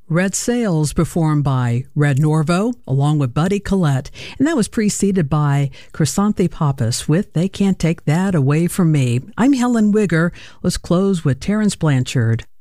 Red Sails, performed by Red Norvo, along with Buddy Collette, and that was preceded by Chrysanthi Pappas with They Can't Take That Away From Me. I'm Helen Wigger. Let's close with Terence Blanchard.